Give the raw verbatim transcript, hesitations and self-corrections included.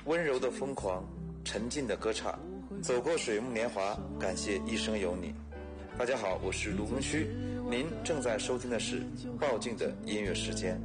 温柔的疯狂，沉静的歌唱，走过水木年华，感谢一生有你。大家好，我是卢庚戌，您正在收听的是暴静的音乐时间。